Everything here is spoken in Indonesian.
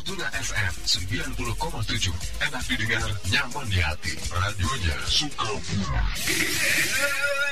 Fortuna FM 90,7. Enak didengar, nyaman di hati. Radionya suka.